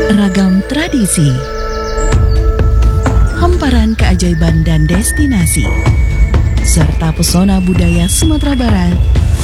Ragam tradisi, hamparan keajaiban dan destinasi, serta pesona budaya Sumatera Barat